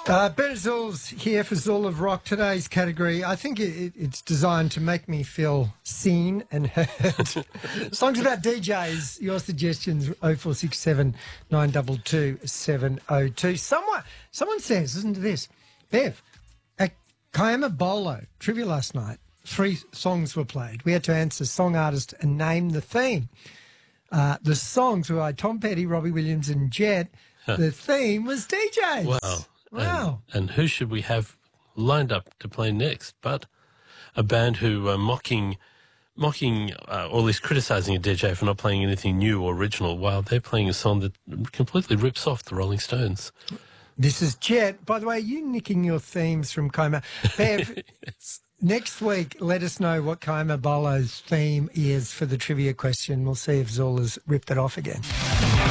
Bernard Zoul's here for Zoul of Rock. Today's category, I think it's designed to make me feel seen and heard. Songs about DJs, your suggestions, 0467 922 702. Someone says, listen to this, Bev, at Kiama Bolo trivia last night, 3 songs were played. We had to answer song, artist and name the theme. The songs were by Tom Petty, Robbie Williams and Jet. The theme was DJs. Wow. Wow. And who should we have lined up to play next but a band who are mocking or at least criticising a DJ for not playing anything new or original while they're playing a song that completely rips off the Rolling Stones. This is Jet. By the way, are you nicking your themes from Kiama? Bev, Yes. next week, let us know what Kiama Bolo's theme is for the trivia question. We'll see if Zoul has ripped it off again.